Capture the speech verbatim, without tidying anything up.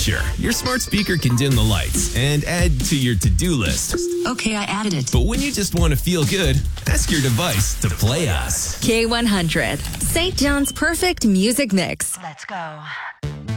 Sure, your smart speaker can dim the lights and add to your to-do list. Okay, I added it. But when you just want to feel good, ask your device to play us. K one hundred, Saint John's perfect music mix. Let's go.